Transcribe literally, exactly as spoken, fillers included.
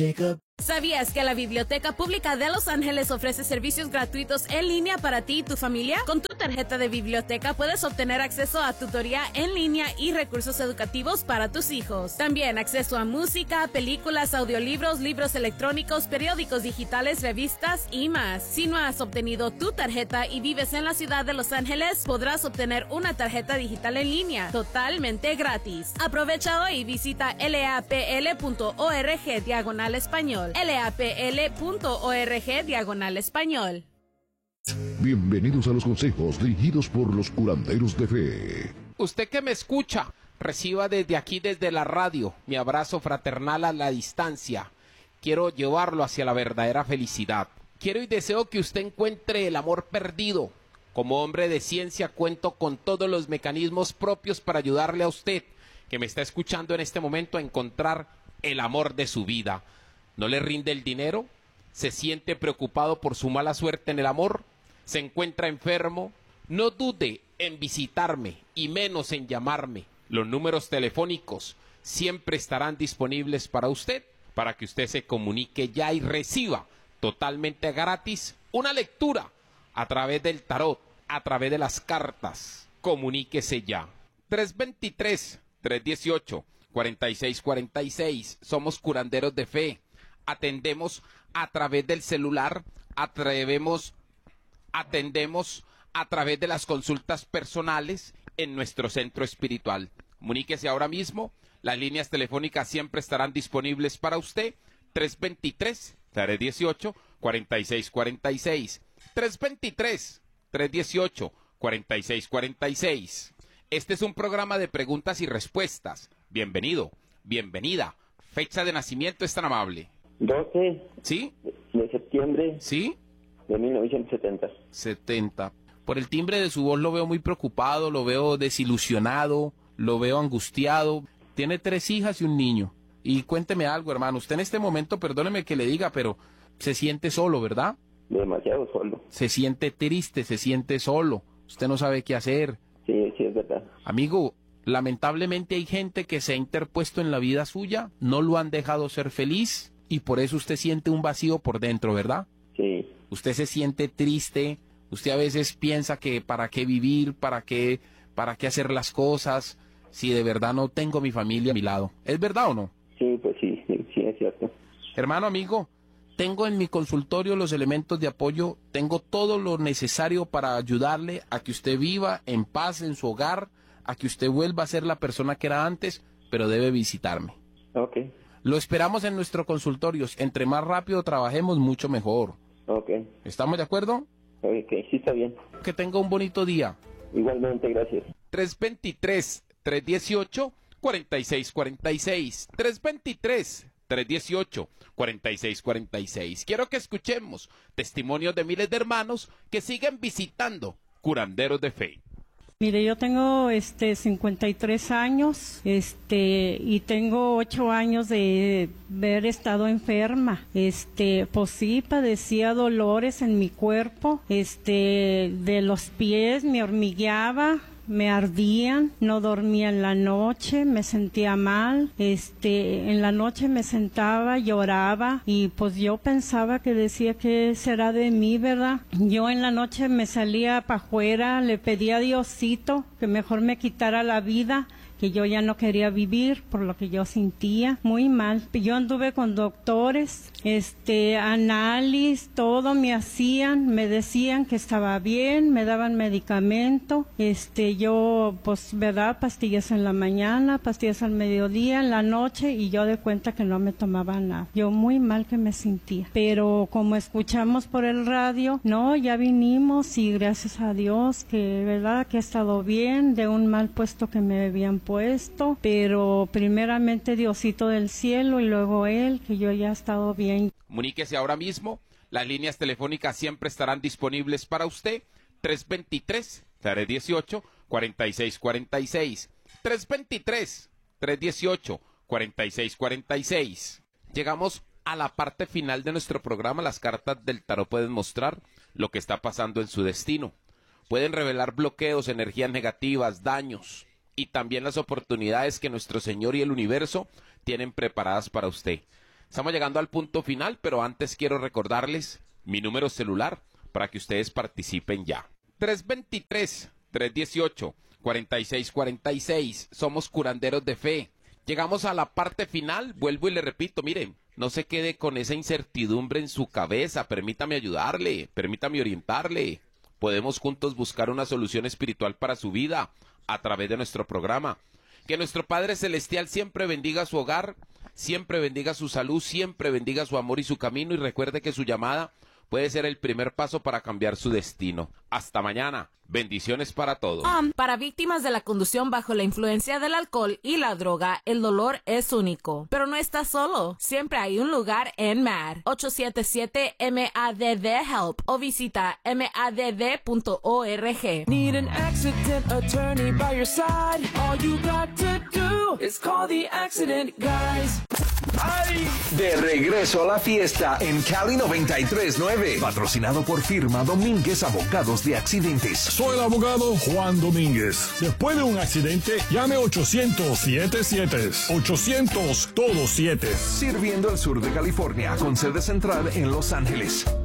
¿Sabías que la Biblioteca Pública de Los Ángeles ofrece servicios gratuitos en línea para ti y tu familia? Con tu tarjeta de biblioteca puedes obtener acceso a tutoría en línea y recursos educativos para tus hijos. También acceso a música, películas, audiolibros, libros electrónicos, periódicos digitales, revistas y más. Si no has obtenido tu tarjeta y vives en la ciudad de Los Ángeles, podrás obtener una tarjeta digital en línea totalmente gratis. Aprovecha hoy y visita lapl.org diagonal español. lapl.org diagonal español. Bienvenidos a los consejos dirigidos por los curanderos de fe. Usted que me escucha, reciba desde aquí, desde la radio, mi abrazo fraternal a la distancia. Quiero llevarlo hacia la verdadera felicidad. Quiero y deseo que usted encuentre el amor perdido. Como hombre de ciencia cuento con todos los mecanismos propios para ayudarle a usted, que me está escuchando en este momento, a encontrar el amor de su vida. ¿No le rinde el dinero? ¿Se siente preocupado por su mala suerte en el amor? ¿Se encuentra enfermo? No dude en visitarme y menos en llamarme. Los números telefónicos siempre estarán disponibles para usted, para que usted se comunique ya y reciba totalmente gratis una lectura a través del tarot, a través de las cartas. Comuníquese ya. tres dos tres, tres uno ocho, cuatro seis cuatro seis. Somos curanderos de fe. Atendemos a través del celular, atrevemos, atendemos a través de las consultas personales en nuestro centro espiritual. Comuníquese ahora mismo, las líneas telefónicas siempre estarán disponibles para usted. tres dos tres, tres uno ocho, cuatro seis cuatro seis. tres dos tres, tres uno ocho, cuatro seis cuatro seis. Este es un programa de preguntas y respuestas. Bienvenido, bienvenida. Fecha de nacimiento es tan amable. doce ¿Sí? de septiembre ¿Sí? de mil novecientos setenta. setenta. Por el timbre de su voz lo veo muy preocupado, lo veo desilusionado, lo veo angustiado. Tiene tres hijas y un niño. Y cuénteme algo, hermano. Usted en este momento, perdóneme que le diga, pero se siente solo, ¿verdad? Demasiado solo. Se siente triste, se siente solo. Usted no sabe qué hacer. Sí, sí, es verdad. Amigo, lamentablemente hay gente que se ha interpuesto en la vida suya, no lo han dejado ser feliz, y por eso usted siente un vacío por dentro, ¿verdad? Sí. Usted se siente triste, usted a veces piensa que para qué vivir, para qué, para qué hacer las cosas, si de verdad no tengo mi familia a mi lado. ¿Es verdad o no? Sí, pues sí, sí, sí, es cierto. Hermano, amigo, tengo en mi consultorio los elementos de apoyo, tengo todo lo necesario para ayudarle a que usted viva en paz en su hogar, a que usted vuelva a ser la persona que era antes, pero debe visitarme. Ok. Lo esperamos en nuestro consultorio. Entre más rápido trabajemos, mucho mejor. Ok. ¿Estamos de acuerdo? Ok, sí está bien. Que tenga un bonito día. Igualmente, gracias. tres dos tres, tres uno ocho, cuatro seis cuatro seis. tres dos tres, tres uno ocho, cuatro seis cuatro seis. Quiero que escuchemos testimonios de miles de hermanos que siguen visitando Curanderos de Fe. Mire, yo tengo este cincuenta y tres años, este y tengo ocho años de haber estado enferma. Este, pues sí, padecía dolores en mi cuerpo, este de los pies, me hormigueaba, me ardían, no dormía en la noche, me sentía mal, este, en la noche me sentaba, lloraba y pues yo pensaba que decía que será de mí, ¿verdad? Yo en la noche me salía para afuera, le pedía a Diosito que mejor me quitara la vida, que yo ya no quería vivir por lo que yo sentía muy mal. Yo anduve con doctores, este, análisis, todo me hacían, me decían que estaba bien, me daban medicamento, este, yo, pues, verdad, pastillas en la mañana, pastillas al mediodía, en la noche, y yo de cuenta que no me tomaba nada. Yo muy mal que me sentía. Pero como escuchamos por el radio, no, ya vinimos y gracias a Dios que, verdad, que he estado bien de un mal puesto que me habían puesto. Puesto, pero primeramente Diosito del cielo y luego Él, que yo ya he estado bien. Comuníquese ahora mismo, las líneas telefónicas siempre estarán disponibles para usted. tres dos tres, tres uno ocho, cuatro seis cuatro seis. tres dos tres, tres uno ocho, cuatro seis cuatro seis. Llegamos a la parte final de nuestro programa. Las cartas del tarot pueden mostrar lo que está pasando en su destino. Pueden revelar bloqueos, energías negativas, daños, y también las oportunidades que nuestro Señor y el universo tienen preparadas para usted. Estamos llegando al punto final, pero antes quiero recordarles mi número celular para que ustedes participen ya. tres dos tres, tres uno ocho, cuatro seis cuatro seis. Somos curanderos de fe. Llegamos a la parte final, vuelvo y le repito, miren, no se quede con esa incertidumbre en su cabeza, permítame ayudarle, permítame orientarle. Podemos juntos buscar una solución espiritual para su vida a través de nuestro programa. Que nuestro Padre Celestial siempre bendiga su hogar, siempre bendiga su salud, siempre bendiga su amor y su camino, y recuerde que su llamada puede ser el primer paso para cambiar su destino. Hasta mañana. Bendiciones para todos. Um, para víctimas de la conducción bajo la influencia del alcohol y la droga, el dolor es único. Pero no estás solo. Siempre hay un lugar en M A D. ocho siete siete M A D D HELP o visita M A D D punto org. Need an accident attorney by your side. All you got to do is call the accident guys. ¡Ay! De regreso a la fiesta en Cali noventa y tres punto nueve. Patrocinado por firma Domínguez Abogados de Accidentes. Soy el abogado Juan Domínguez. Después de un accidente, llame ochocientos siete siete. ochocientos todos siete. Sirviendo el sur de California con sede central en Los Ángeles.